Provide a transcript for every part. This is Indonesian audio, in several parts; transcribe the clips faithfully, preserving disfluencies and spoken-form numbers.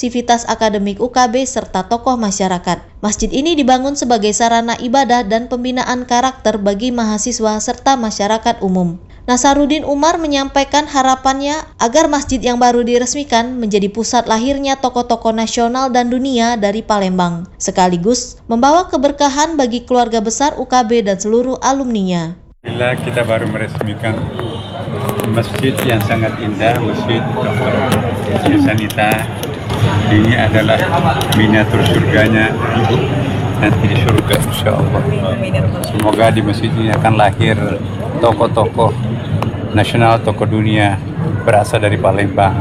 sivitas akademik U K B, serta tokoh masyarakat. Masjid ini dibangun sebagai sarana ibadah dan pembinaan karakter bagi mahasiswa serta masyarakat umum. Nasaruddin Umar menyampaikan harapannya agar masjid yang baru diresmikan menjadi pusat lahirnya tokoh-tokoh nasional dan dunia dari Palembang, sekaligus membawa keberkahan bagi keluarga besar U K B dan seluruh alumninya. Bila kita baru meresmikan masjid yang sangat indah, Masjid Doktor Yesanita. Ini adalah miniatur surganya Ibu nanti di surga, insya Allah. Semoga di masjid ini akan lahir tokoh-tokoh nasional, tokoh dunia berasal dari Palembang.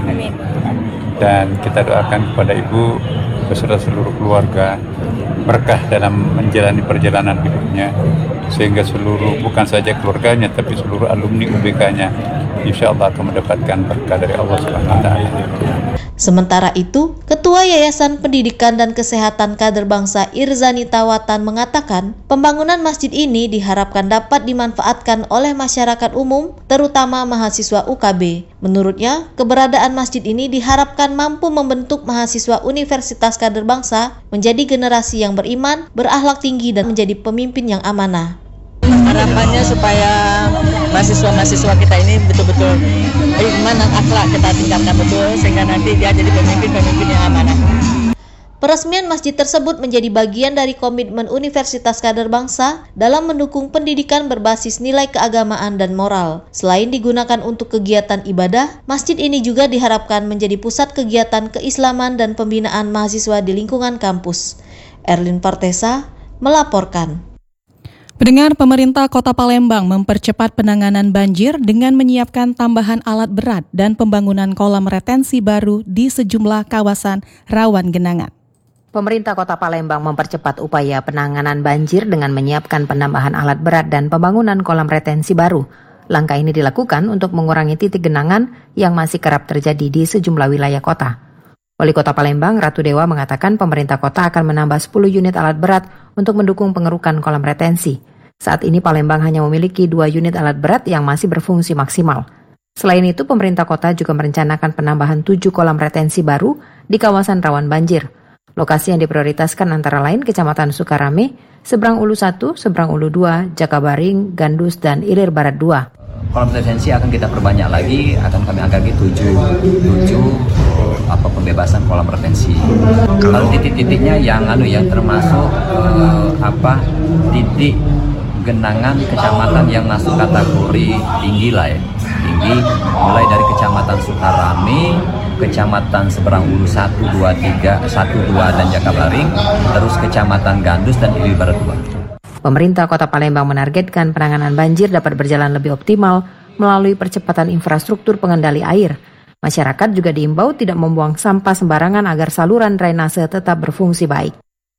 Dan kita doakan kepada Ibu beserta seluruh keluarga berkah dalam menjalani perjalanan hidupnya, sehingga seluruh, bukan saja keluarganya, tapi seluruh alumni U B K-nya insya Allah akan mendapatkan berkah dari Allah Subhanahu wa Ta'ala. Sementara itu, Ketua Yayasan Pendidikan dan Kesehatan Kader Bangsa Irzani Tawatan mengatakan, pembangunan masjid ini diharapkan dapat dimanfaatkan oleh masyarakat umum, terutama mahasiswa U K B. Menurutnya, keberadaan masjid ini diharapkan mampu membentuk mahasiswa Universitas Kader Bangsa menjadi generasi yang beriman, berakhlak tinggi, dan menjadi pemimpin yang amanah. Harapannya supaya mahasiswa-mahasiswa kita ini betul-betul iman dan akhlak kita tingkatkan betul, sehingga nanti dia jadi pemimpin-pemimpin yang amanah. Peresmian masjid tersebut menjadi bagian dari komitmen Universitas Kader Bangsa dalam mendukung pendidikan berbasis nilai keagamaan dan moral. Selain digunakan untuk kegiatan ibadah, masjid ini juga diharapkan menjadi pusat kegiatan keislaman dan pembinaan mahasiswa di lingkungan kampus. Erlin Partesa melaporkan. Pendengar, pemerintah Kota Palembang mempercepat penanganan banjir dengan menyiapkan tambahan alat berat dan pembangunan kolam retensi baru di sejumlah kawasan rawan genangan. Pemerintah Kota Palembang mempercepat upaya penanganan banjir dengan menyiapkan penambahan alat berat dan pembangunan kolam retensi baru. Langkah ini dilakukan untuk mengurangi titik genangan yang masih kerap terjadi di sejumlah wilayah kota. Wali Kota Palembang, Ratu Dewa, mengatakan pemerintah kota akan menambah sepuluh unit alat berat untuk mendukung pengerukan kolam retensi. Saat ini Palembang hanya memiliki dua unit alat berat yang masih berfungsi maksimal. Selain itu, pemerintah kota juga merencanakan penambahan tujuh kolam retensi baru di kawasan rawan banjir. Lokasi yang diprioritaskan antara lain Kecamatan Sukarame, Seberang Ulu satu, Seberang Ulu dua, Jakabaring, Gandus, dan Ilir Barat dua. Kolam retensi akan kita perbanyak lagi, akan kami angkat di tujuh, tujuh apa pembebasan kolam retensi. Kalau titik-titiknya yang anu yang termasuk eh, apa titik genangan kecamatan yang masuk kategori tinggi lah ya, tinggi, mulai dari Kecamatan Sukarame, Kecamatan Seberang Ulu satu, dua, tiga, satu, dua, dan Jakabaring, terus Kecamatan Gandus dan Ilir Barat dua. Pemerintah Kota Palembang menargetkan penanganan banjir dapat berjalan lebih optimal melalui percepatan infrastruktur pengendali air. Masyarakat juga diimbau tidak membuang sampah sembarangan agar saluran drainase tetap berfungsi baik.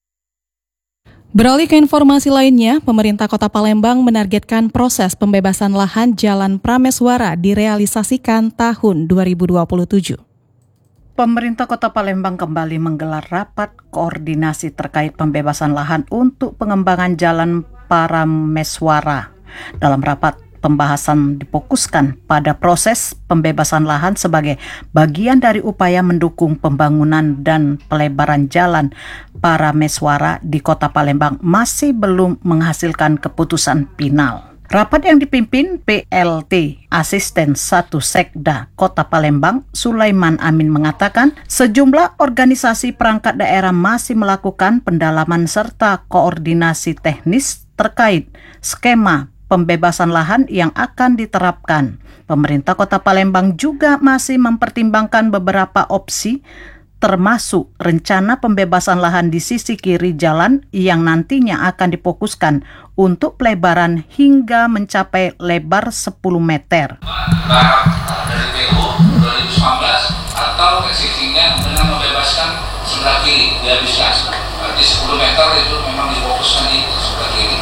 Beralih ke informasi lainnya, pemerintah Kota Palembang menargetkan proses pembebasan lahan Jalan Prameswara direalisasikan tahun dua ribu dua puluh tujuh. Pemerintah Kota Palembang kembali menggelar rapat koordinasi terkait pembebasan lahan untuk pengembangan Jalan Prameswara. Dalam rapat, pembahasan difokuskan pada proses pembebasan lahan sebagai bagian dari upaya mendukung pembangunan dan pelebaran Jalan Prameswara di Kota Palembang masih belum menghasilkan keputusan final. Rapat yang dipimpin P L T Asisten satu Sekda Kota Palembang, Sulaiman Amin, mengatakan sejumlah organisasi perangkat daerah masih melakukan pendalaman serta koordinasi teknis terkait skema pembebasan lahan yang akan diterapkan. Pemerintah Kota Palembang juga masih mempertimbangkan beberapa opsi, termasuk rencana pembebasan lahan di sisi kiri jalan yang nantinya akan difokuskan untuk pelebaran hingga mencapai lebar sepuluh meter. Tahap dari P U dua ribu sembilan belas atau existingnya dengan membebaskan sebelah kiri dihabiskan. Berarti sepuluh meter itu memang difokuskan di sebelah kiri.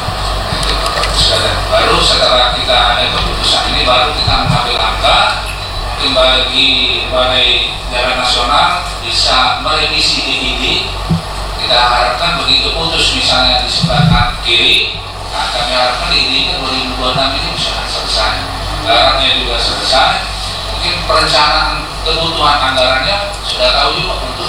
Baru setelah kita ada keputusan ini, baru kita mengambil langkah mungkin bagi Balai Jalan Nasional bisa merevisi D I D. Kita harapkan begitu putus misalnya di sebelah kanan kiri, nah kami harapkan D I D-nya dua ribu dua puluh enam ini bisa selesai, anggarannya juga selesai, mungkin perencanaan kebutuhan anggarannya sudah tahu juga untuk